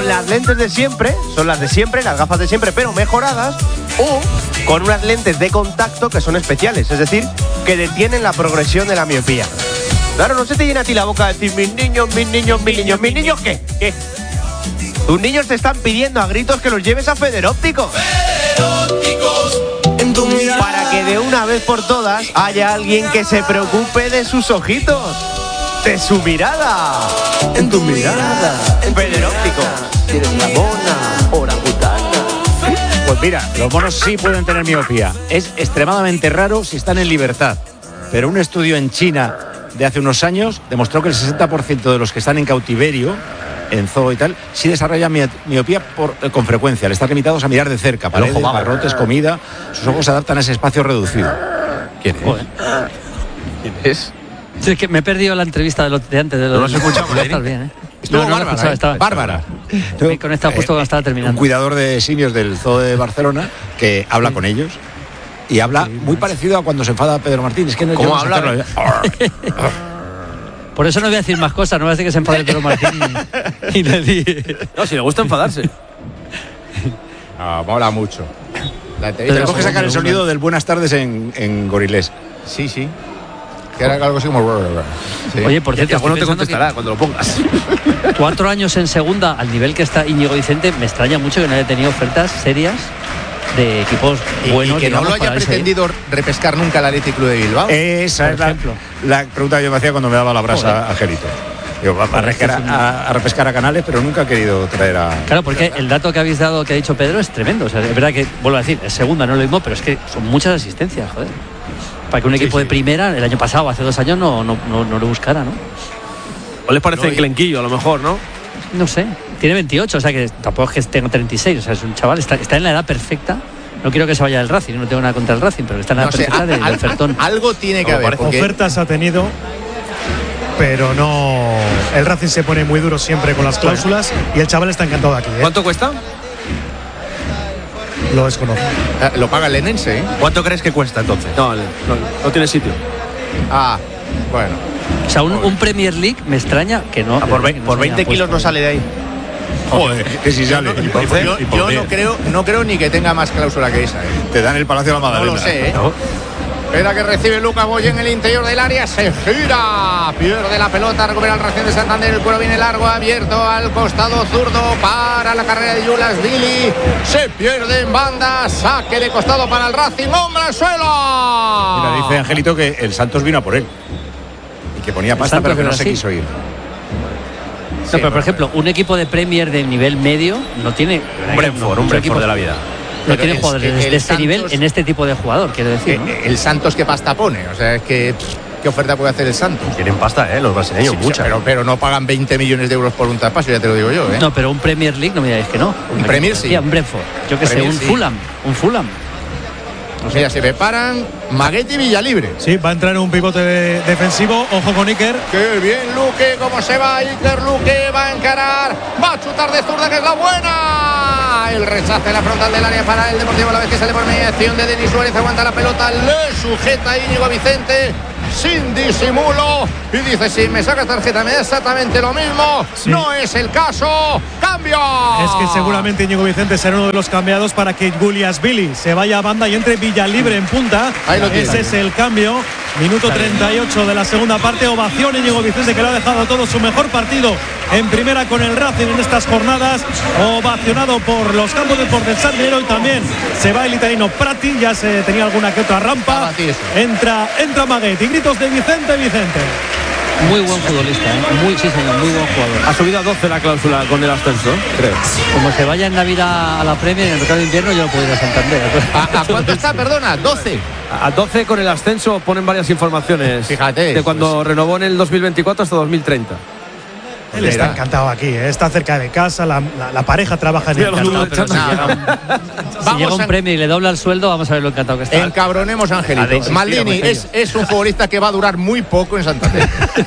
con las lentes de siempre, son las de siempre, las gafas de siempre, pero mejoradas, o con unas lentes de contacto que son especiales, es decir, que detienen la progresión de la miopía. Claro, no se te llena a ti la boca de decir, mis niños, ¿qué? ¿Qué? Tus niños te están pidiendo a gritos que los lleves a Federópticos. Para que de una vez por todas haya alguien que se preocupe de sus ojitos, de su mirada. En tu mirada, en Federópticos. Tienes la mona, orangutana. Pues mira, los monos sí pueden tener miopía. Es extremadamente raro si están en libertad. Pero un estudio en China de hace unos años demostró que el 60% de los que están en cautiverio, en zoo y tal, sí desarrollan miopía con frecuencia. Al estar limitados a mirar de cerca, paredes, barrotes, comida, sus ojos se adaptan a ese espacio reducido. ¿Quién es? ¿Quién es? Sí, es que me he perdido la entrevista de antes. ¿No lo has escuchado, Estás bien, ¿eh? Estuvo Bárbara. Bárbara. Me conectado justo cuando estaba terminando. Un cuidador de simios del zoo de Barcelona que habla con ellos. Y habla muy parecido a cuando se enfada Pedro Martín. Es que no. ¿Cómo habla? Por eso no voy a decir más cosas, no voy a decir que se enfade Pedro Martín y le di. No, si le gusta enfadarse. No, mola mucho. Tenemos que sacar el sonido del buenas tardes en gorilés. Sí. Que era algo así como. Sí. Oye, por cierto, no te contestará cuando lo pongas. 4 años en segunda, al nivel que está Íñigo Vicente, me extraña mucho que no haya tenido ofertas serias de equipos buenos. Y que no lo haya pretendido repescar nunca el Athletic Club de Bilbao. Esa es la pregunta que yo me hacía cuando me daba la brasa Angelito. Digo, va a repescar a Canales, pero nunca ha querido traer a... Claro, porque el dato que habéis dado, que ha dicho Pedro, es tremendo. O sea, es verdad que, vuelvo a decir, es segunda, no es lo mismo, pero es que son muchas asistencias, joder. Para que un equipo de primera, el año pasado, hace 2 años, no lo buscara, ¿no? ¿O les parece enclenquillo, a lo mejor, no? No sé. Tiene 28, o sea que tampoco es que tenga 36. O sea, es un chaval, está en la edad perfecta. No quiero que se vaya del Racing, no tengo nada contra el Racing, pero está en la edad perfecta del ofertón. Algo tiene que haber. Porque ofertas ha tenido, pero no. El Racing se pone muy duro siempre con las cláusulas y el chaval está encantado aquí. ¿Cuánto cuesta? Lo desconozco. Lo paga el Lenense, ¿eh? ¿Cuánto crees que cuesta entonces? No tiene sitio. Bueno. O sea, un Premier League me extraña que no. Por 20 kilos no sale de ahí. Joder, que si sale. Yo no creo ni que tenga más cláusula que esa, ¿eh? Te dan el Palacio de la Magdalena. No lo sé, ¿eh? ¿No? Espera que recibe Lucas Boye en el interior del área, se gira, pierde la pelota, recupera el Racing de Santander, el cuero viene largo, abierto al costado zurdo para la carrera de Julas Billy, se pierde en banda, saque de costado para el Racing, hombre al suelo. Mira, dice Angelito que el Santos vino a por él y que ponía pasta, pero que no se quiso ir. No, pero por ejemplo, un equipo de Premier de nivel medio no tiene un Brentford de la vida. No tiene jugadores de este nivel en este tipo de jugador, quiero decir, ¿no? El Santos, ¿qué pasta pone? O sea, es que ¿qué oferta puede hacer el Santos? Tienen pasta, los brasileños, mucha. Pero no pagan 20 millones de euros por un traspaso, ya te lo digo yo, ¿eh? No, pero un Premier League no me digáis que no. Un Premier sí. Un Brentford. Yo que sé, un Fulham. O sea, se preparan Maguette y Villalibre. Sí, va a entrar un pivote defensivo. Ojo con Iker. ¡Qué bien, Luque! ¿Cómo se va Iker? Luque va a encarar. Va a chutar de zurda, que es la buena. El rechace en la frontal del área para el Deportivo a la vez que sale por mediación de Denis Suárez. Aguanta la pelota, le sujeta Íñigo Vicente sin disimulo y dice: si me sacas tarjeta me da exactamente lo mismo. Sí. No es el caso. ¡Cambio! Es que seguramente Íñigo Vicente será uno de los cambiados para que Julias Billy se vaya a banda y entre Villalibre en punta. Ese es el cambio. Minuto 38 de la segunda parte. Ovación Íñigo Vicente, que lo ha dejado todo su mejor partido en primera con el Racing en estas jornadas. Ovacionado por los campos de Sport del Sardinero, y también se va el italiano Prati. Ya se tenía alguna que otra rampa. Entra Maguette y gritos de Vicente. Muy buen futbolista, ¿eh? Sí, señor, muy buen jugador. Ha subido a 12 la cláusula con el ascenso, creo. Como se vaya en Navidad a la Premier, en el mercado de invierno, yo no puedo ir a Santander. ¿A cuánto está? Perdona, 12. A 12 con el ascenso. Ponen varias informaciones. Fíjate. De cuando renovó en el 2024 hasta 2030. Él está encantado aquí, está cerca de casa, la pareja trabaja en el Si llega un premio y le dobla el sueldo, vamos a ver lo encantado que está. Encabronemos a Angelito. Maldini es un futbolista que va a durar muy poco en Santander.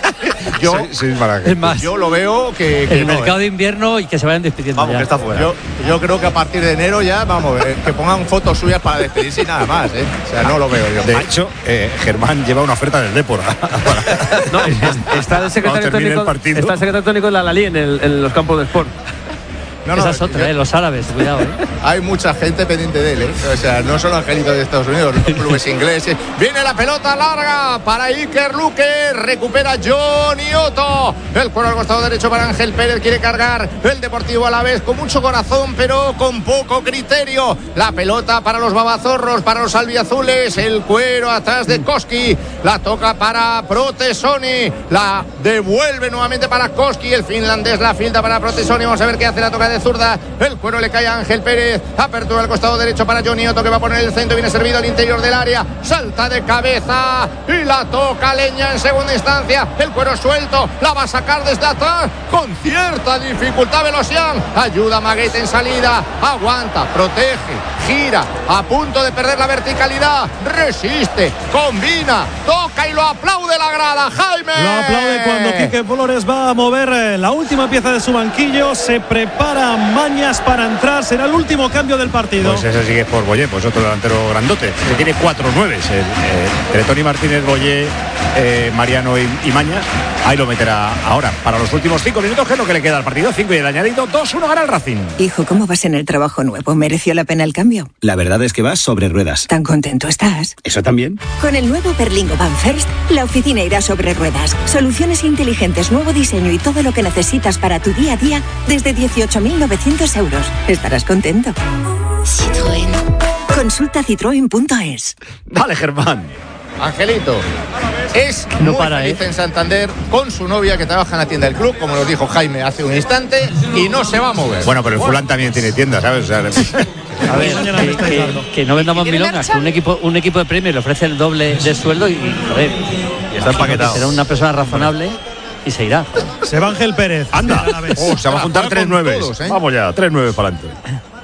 Es más, yo lo veo que el mercado de invierno y que se vayan despidiendo. Vamos, ya. Que está fuera. Yo creo que a partir de enero ya, vamos, que pongan fotos suyas para despedirse y nada más, O sea, no lo veo yo. De hecho, Germán lleva una oferta del Depor. Está el secretario técnico de la Lali en los campos de Sport. Esa es otra, los árabes, cuidado. Hay mucha gente pendiente de él, O sea, no son angelitos de Estados Unidos, los clubes ingleses. Viene la pelota larga para Iker Luque, recupera Johnny Otto. El cuero al costado derecho para Ángel Pérez, quiere cargar el Deportivo Alavés con mucho corazón, pero con poco criterio. La pelota para los babazorros, para los albiazules, el cuero atrás de Koski, la toca para Protesoni, la devuelve nuevamente para Koski, el finlandés la filda para Protesoni. Vamos a ver qué hace, la toca de zurda, el cuero le cae a Ángel Pérez, apertura al costado derecho para Johnny Otto, que va a poner el centro, viene servido al interior del área, salta de cabeza y la toca Leña en segunda instancia, el cuero suelto, la va a sacar desde atrás con cierta dificultad Velosian, ayuda a Maguete en salida, aguanta, protege, gira, a punto de perder la verticalidad, resiste, combina, toca y lo aplaude la grada, Jaime. Lo aplaude cuando Quique Flores va a mover la última pieza de su banquillo, se prepara Mañas para entrar, será el último cambio del partido. Pues ese sigue por Boyé, pues otro delantero grandote, que tiene 4 9s, entre Toni Martínez, Boyé, Mariano y Mañas. Ahí lo meterá ahora, para los últimos 5 minutos, que es lo que le queda al partido, 5 y el añadido, 2-1 gana el Racing. Hijo, ¿cómo vas en el trabajo nuevo? ¿Mereció la pena el cambio? La verdad es que vas sobre ruedas. ¿Tan contento estás? ¿Eso también? Con el nuevo Berlingo Van First, la oficina irá sobre ruedas. Soluciones inteligentes, nuevo diseño y todo lo que necesitas para tu día a día desde 18.900 euros. Estarás contento. Citroën. Consulta citroen.es. Vale, Germán. Angelito es No muy para, feliz en Santander con su novia que trabaja en la tienda del club, como nos dijo Jaime hace un instante, y no se va a mover. Bueno, pero el fulán también tiene tienda, ¿sabes? O sea, A ver, que no vendamos milongas, que un equipo de Premier le ofrece el doble de sueldo y joder, Y está empaquetado. será una persona razonable y se irá. Se va Ángel Pérez. anda. Se va a juntar 3 9. Vamos ya, 3 9 para adelante.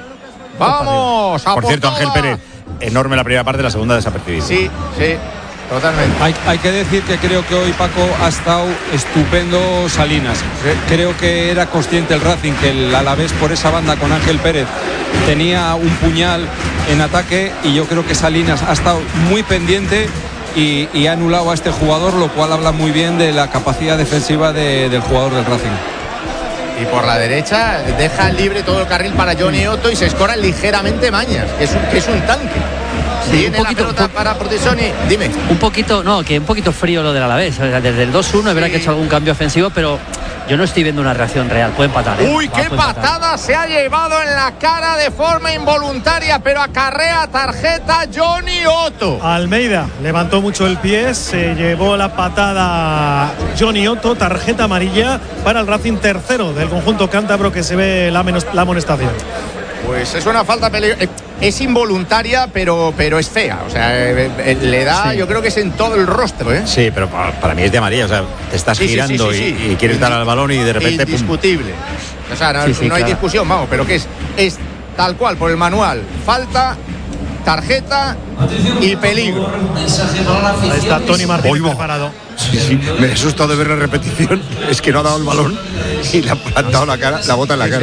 Vamos, a Por cierto, todas. Ángel Pérez, enorme la primera parte, la segunda desapercibida. Sí, totalmente. Hay que decir que creo que hoy, Paco, ha estado estupendo Salinas. Creo que era consciente el Racing que el Alavés por esa banda con Ángel Pérez tenía un puñal en ataque, y yo creo que Salinas ha estado muy pendiente y ha anulado a este jugador, lo cual habla muy bien de la capacidad defensiva del jugador del Racing. Y por la derecha deja libre todo el carril para Johnny Otto y se escora ligeramente Mañas, que es un tanque. Viene la pelota para Protesoni. Dime. Un poquito frío lo del Alavés. O sea, desde el 2-1 es verdad que ha hecho algún cambio ofensivo, pero yo no estoy viendo una reacción real. Puede empatar, ¿eh? Uy, qué patada se ha llevado en la cara de forma involuntaria, pero acarrea tarjeta Johnny Otto. Almeida levantó mucho el pie, se llevó la patada Johnny Otto, tarjeta amarilla para el Racing, tercero del conjunto cántabro, que se ve la amonestación. Pues es una falta peligrosa. Es involuntaria, pero es fea. O sea, le da, yo creo que es en todo el rostro, ¿eh? Sí, pero para mí es de amarilla. O sea, te estás girando y quieres dar al balón y de repente. Indiscutible. O sea, no hay claro. discusión, vamos, pero que es tal cual por el manual. Falta, tarjeta y peligro. Ahí está Toni Martínez preparado. Sí, me he asustado de ver la repetición. Es que no ha dado el balón y le ha plantado la cara, la bota en la cara.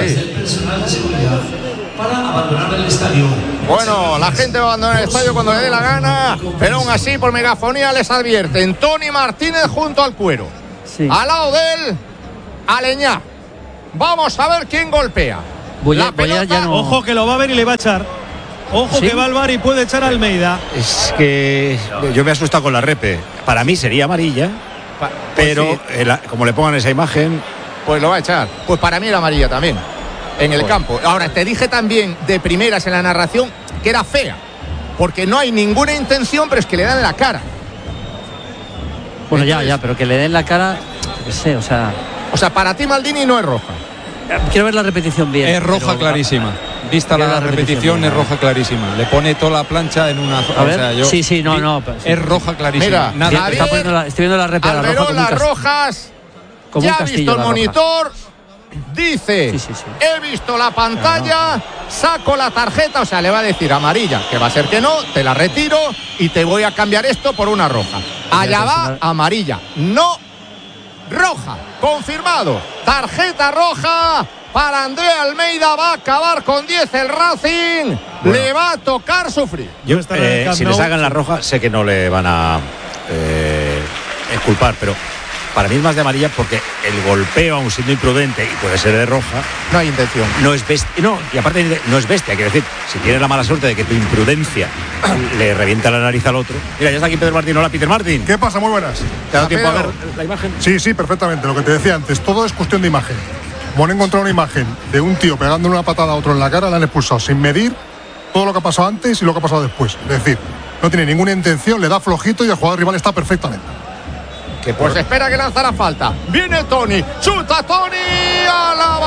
Para abandonar el estadio. Bueno, la gente va a abandonar el estadio cuando le dé la gana, pero aún así por megafonía les advierten. Toni Martínez junto al cuero. Sí. Al lado de él, Aleñá. Vamos a ver quién golpea. La pelota, ya no. Ojo que lo va a ver y le va a echar. Ojo ¿Sí? que va al VAR y puede echar a Almeida. Es que yo me he asustado con la repe. Para mí sería amarilla, pero sí, como le pongan esa imagen. pues lo va a echar. Pues para mí era amarilla también. En el campo. Ahora, te dije también de primeras en la narración que era fea, porque no hay ninguna intención, pero es que le dan en la cara. Bueno, ya, pero que le den la cara, no sé, o sea, para ti Maldini no es roja. quiero ver la repetición bien. Es roja pero, clarísima. Vista Quiero la la repetición, repetición, es roja clarísima. Le pone toda la plancha en una. A ver, sí, no. Es roja clarísima. Mira, Nada. Estoy viendo la repetición. Alberón, las rojas. como Ya un ha castillo visto el la roja. monitor. Dice, Sí. he visto la pantalla, saco la tarjeta, o sea, le va a decir amarilla, que va a ser que no, te la retiro y te voy a cambiar esto por una roja. Allá va amarilla, no roja, confirmado. Tarjeta roja para Andrea Almeida, va a acabar con 10 el Racing, le va a tocar sufrir. Yo, si les hagan la roja, sé que no le van a exculpar, pero para mí es más de amarilla porque el golpeo, aun siendo imprudente y puede ser de roja, no hay intención. No es bestia. No, y aparte no es bestia, quiero decir, si tienes la mala suerte de que tu imprudencia le revienta la nariz al otro. Mira, ya está aquí Pedro Martín. Hola, Peter Martín. ¿Qué pasa? Muy buenas. ¿Te ha dado tiempo a ver la imagen? Sí, perfectamente. Lo que te decía antes, todo es cuestión de imagen. Como han encontrado una imagen de un tío pegándole una patada a otro en la cara, le han expulsado sin medir todo lo que ha pasado antes y lo que ha pasado después. Es decir, no tiene ninguna intención, le da flojito y el jugador rival está perfectamente. Pues espera que lanza la falta. Viene Tony. Chuta Tony a la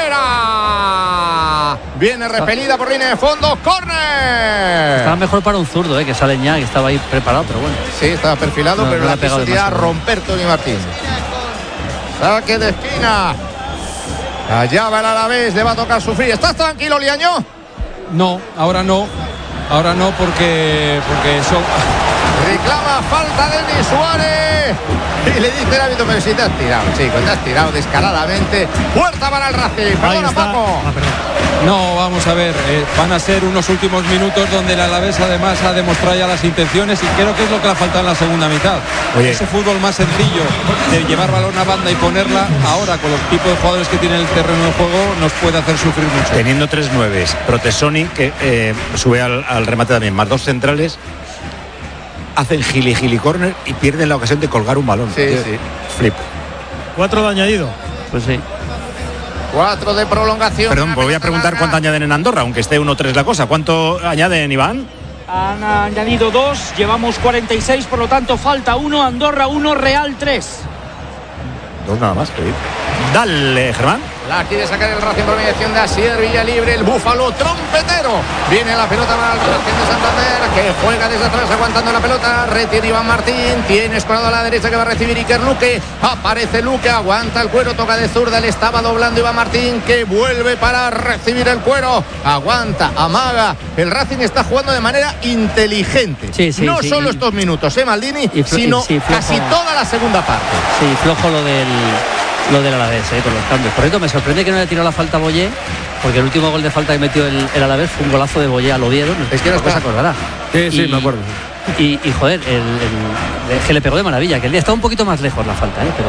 barrera. Viene repelida por línea de fondo. ¡Córner! Estaba mejor para un zurdo, que sale ya, que estaba ahí preparado, pero bueno. Sí, estaba perfilado, pero no la posibilidad a romper Tony Martín. Saque de esquina. Allá va el Alavés, le va a tocar sufrir. ¿Estás tranquilo, Liaño? No, ahora no. Ahora no porque eso... Reclama falta de Denis Suárez. Y le dice el árbitro, pero si te has tirado, chico, te has tirado descaradamente. Puerta para el Racing. Perdona, Paco. No, vamos a ver, van a ser unos últimos minutos donde el Alavés además ha demostrado ya las intenciones y creo que es lo que le ha faltado en la segunda mitad. Oye. Ese fútbol más sencillo de llevar balón a banda y ponerla, ahora con los tipos de jugadores que tiene el terreno de juego nos puede hacer sufrir mucho. Teniendo 3 9s, Protesoni que sube al remate también, más 2 centrales, hacen gili córner y pierden la ocasión de colgar un balón. Sí. Flip. 4 de añadido. Pues sí. 4 de prolongación. Perdón, voy a preguntar cuánto añaden en Andorra, aunque esté 1-3 la cosa. ¿Cuánto añaden, Iván? Han añadido 2, llevamos 46, por lo tanto falta 1, Andorra 1, Real 3. 2 nada más. Dale, Germán. La quiere sacar el Racing por mediación de Asier Villalibre, el búfalo trompetero. Viene la pelota para el Racing de Santander, que juega desde atrás aguantando la pelota. Retira Iván Martín, tiene escorado a la derecha que va a recibir Iker Luque. Aparece Luque, aguanta el cuero, toca de zurda, le estaba doblando Iván Martín, que vuelve para recibir el cuero. Aguanta, amaga. El Racing está jugando de manera inteligente. No solo estos minutos, Maldini, sino casi toda la segunda parte. Sí, flojo lo del Alavés, con los cambios. Por cierto, me sorprende que no haya tirado la falta a Boyé, porque el último gol de falta que metió el Alavés fue un golazo de Boyé al Oviedo. Es que no se acordará. Sí, me acuerdo. Y joder, que le pegó de maravilla, que el día está un poquito más lejos la falta, pero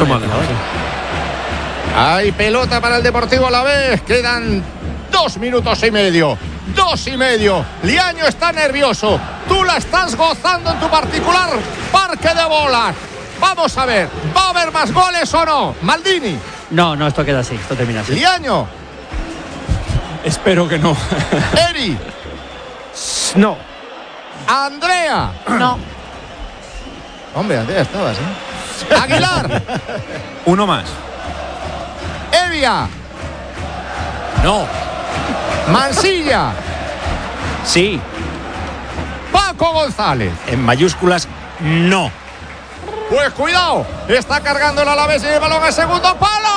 hay pelota para el Deportivo Alavés. Quedan 2 minutos y medio. 2 y medio. Liaño está nervioso. Tú la estás gozando en tu particular parque de bolas. Vamos a ver, ¿va a haber más goles o no? Maldini. No, esto queda así, esto termina así. Liaño. Espero que no. Eri. No. Andrea. No. Hombre, Andrea, estabas, Aguilar. 1 más. Evia. No. Mansilla. Sí. Paco González. En mayúsculas, no. Pues cuidado, está cargando el Alavés y el balón al segundo palo.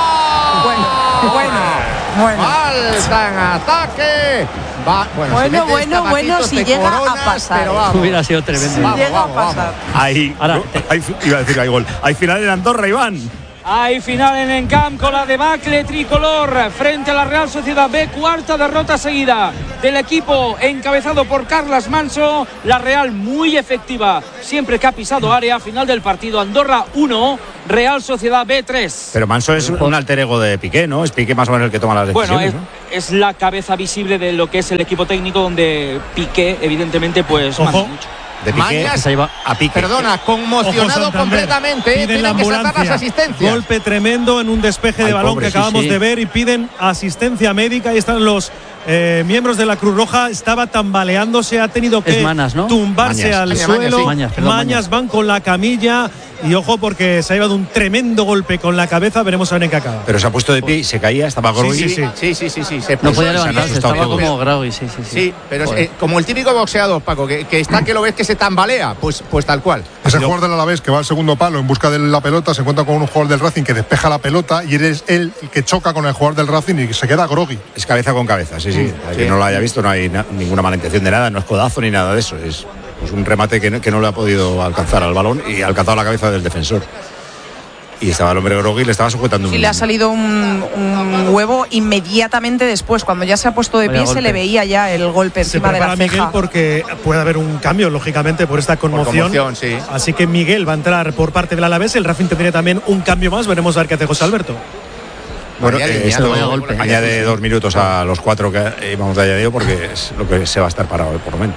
Bueno. Falta en ataque. Bueno, si llega a pasar. Pero vamos. Hubiera sido tremendo. Si llega a pasar. Iba a decir, hay gol. Hay final en Andorra, Iván. Hay final en Encamp con la debacle tricolor frente a la Real Sociedad B, 4ª derrota seguida del equipo encabezado por Carlas Manso. La Real muy efectiva siempre que ha pisado área. Final del partido, Andorra 1, Real Sociedad B 3. Pero Manso es un alter ego de Piqué, ¿no? Es Piqué más o menos el que toma las decisiones. Bueno, es la cabeza visible de lo que es el equipo técnico, donde Piqué evidentemente pues manda mucho. De Piqué a Piqué. Perdona, conmocionado completamente. Piden la que sacar las asistencias. Golpe tremendo en un despeje de balón que acabamos de ver y piden asistencia médica. Ahí están los miembros de la Cruz Roja. Estaba tambaleándose, ha tenido que tumbarse al suelo. Mañas van con la camilla. Y ojo, porque se ha llevado un tremendo golpe con la cabeza. Veremos a ver en qué acaba. Pero se ha puesto de pie y se caía, estaba groggy. Sí. No podía levantarse, estaba como groggy, sí. Sí, pero es como el típico boxeador, Paco, que está que lo ves que se tambalea, pues tal cual. Ese jugador del Alavés que va al segundo palo en busca de la pelota, se encuentra con un jugador del Racing que despeja la pelota y eres él el que choca con el jugador del Racing y se queda groggy. Es cabeza con cabeza, sí. Que no lo haya visto, no hay ninguna mala intención de nada, no es codazo ni nada de eso. Es pues un remate que no le ha podido alcanzar al balón y ha alcanzado la cabeza del defensor. y estaba el hombre grogui y le estaba sujetando le ha salido un huevo inmediatamente después. Cuando ya se ha puesto de pie se le veía ya el golpe encima de la ceja. Miguel porque puede haber un cambio, lógicamente, por esta conmoción. Sí. Así que Miguel va a entrar por parte del Alavés. El Racing tendría también un cambio más. Veremos a ver qué hace José Alberto. Bueno, esto añade 2 minutos a los 4 que íbamos de añadido, porque es lo que se va a estar parado, por lo menos.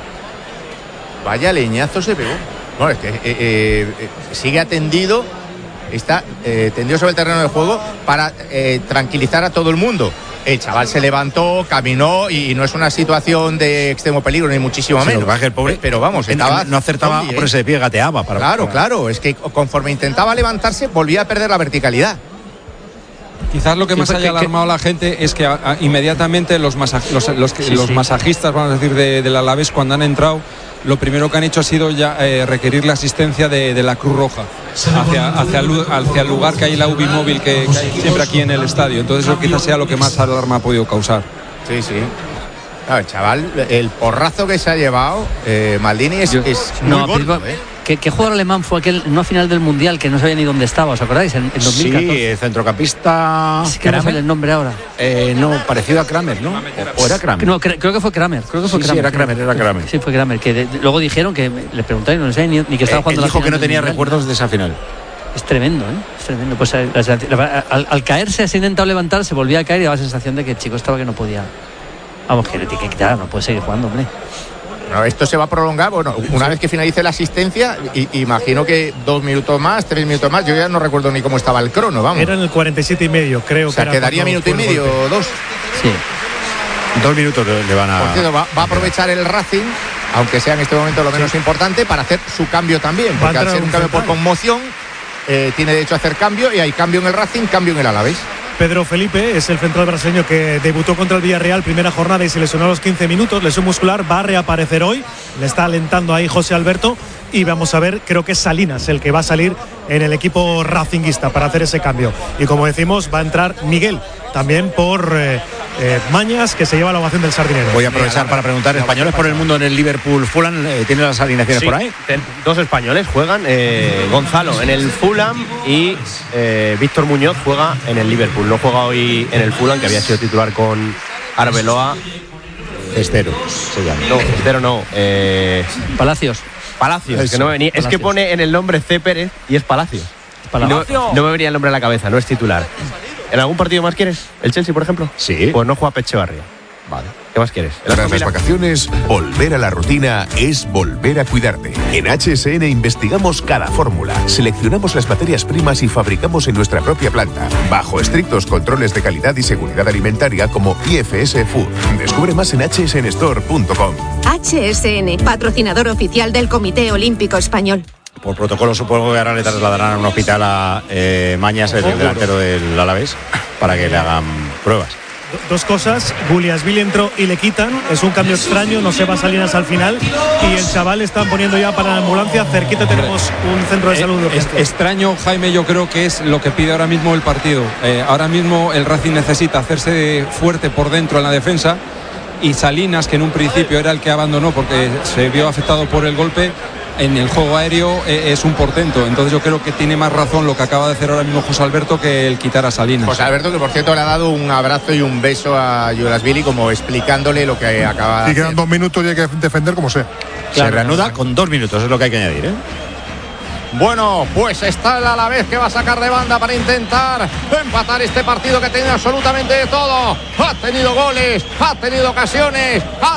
Vaya leñazo se pegó. Bueno, es que sigue atendido. Está tendido sobre el terreno de juego para tranquilizar a todo el mundo. El chaval se levantó, caminó y no es una situación de extremo peligro, ni muchísimo menos. El pobre, pero vamos, no acertaba por ese pie, gateaba. Claro, es que conforme intentaba levantarse, volvía a perder la verticalidad. Quizás lo que más haya alarmado a la gente es que inmediatamente los masajistas, vamos a decir, del Alavés, cuando han entrado, lo primero que han hecho ha sido ya requerir la asistencia de la Cruz Roja hacia el lugar que hay la UBI móvil que hay siempre aquí en el estadio. Entonces eso quizás sea lo que más alarma ha podido causar. Sí. Claro, chaval, el porrazo que se ha llevado Maldini es muy gordo, ¿Qué jugador alemán fue aquel no final del Mundial que no sabía ni dónde estaba? ¿Os acordáis? En 2014. Sí, el centrocampista. Es que no sale el nombre ahora. No, parecido a Kramer, ¿no? ¿O era Kramer? No, creo que fue Kramer. Sí, era Kramer. Sí, fue Kramer. Que luego dijeron que le preguntaron, no sé ni que estaba jugando. Dijo que no tenía recuerdos de esa final. Es tremendo, Es tremendo. Pues al caerse, se ha intentado levantar, se volvía a caer y daba la sensación de que el chico estaba que no podía. Vamos, que le tiene que quitar, no puede seguir jugando, hombre. Bueno, esto se va a prolongar, una vez que finalice la asistencia, imagino que 2 minutos más, 3 minutos más, yo ya no recuerdo ni cómo estaba el crono, vamos. Era en el 47 y medio, creo. O sea, que quedaría minuto y medio o 2. Sí. 2 minutos le van a... Por cierto, va a aprovechar el Racing, aunque sea en este momento lo menos importante, para hacer su cambio también, porque al ser un cambio por conmoción, tiene derecho a hacer cambio, y hay cambio en el Racing, cambio en el Alavés. Pedro Felipe es el central brasileño que debutó contra el Villarreal primera jornada y se lesionó a los 15 minutos, lesión muscular, va a reaparecer hoy, le está alentando ahí José Alberto y vamos a ver, creo que es Salinas el que va a salir en el equipo racinguista para hacer ese cambio. Y como decimos, va a entrar Miguel, también por Mañas, que se lleva la ovación del Sardinero. Voy a aprovechar para preguntar, españoles por el mundo en el Liverpool Fulham, ¿tienen las alineaciones por ahí? 2 españoles juegan, Gonzalo en el Fulham y Víctor Muñoz juega en el Liverpool. No juega hoy en el Fulham, que había sido titular con Arbeloa. Estero se llama. No, Estero no. Palacios, que no me venía. Es que pone en el nombre C. Pérez y es Palacios. No me venía el nombre a la cabeza, no es titular. ¿En algún partido más quieres? ¿El Chelsea, por ejemplo? Sí. Pues no juega Pechevarria. Vale. ¿Qué más quieres? Tras las vacaciones, volver a la rutina es volver a cuidarte. En HSN investigamos cada fórmula, seleccionamos las materias primas y fabricamos en nuestra propia planta, bajo estrictos controles de calidad y seguridad alimentaria como IFS Food. Descubre más en hsnstore.com. HSN, patrocinador oficial del Comité Olímpico Español. Por protocolo supongo que ahora le trasladarán a un hospital a Mañas, el delantero del Alavés, para que le hagan pruebas. 2 cosas, Guliasvili entró y le quitan, es un cambio extraño, no se va Salinas al final y el chaval están poniendo ya para la ambulancia, cerquita tenemos un centro de salud. Extraño, Jaime, yo creo que es lo que pide ahora mismo el partido. Ahora mismo el Racing necesita hacerse fuerte por dentro en la defensa, y Salinas, que en un principio era el que abandonó porque se vio afectado por el golpe, en el juego aéreo es un portento. Entonces yo creo que tiene más razón lo que acaba de hacer ahora mismo José Alberto que el quitar a Salinas. José Alberto, que por cierto le ha dado un abrazo y un beso a Guliasvili, como explicándole lo que acaba de hacer. Y quedan 2 minutos y hay que defender como sea. Claro, se reanuda con 2 minutos, es lo que hay que añadir, Bueno, pues está el Alavés que va a sacar de banda para intentar empatar este partido que tiene absolutamente de todo. Ha tenido goles, ha tenido ocasiones, ha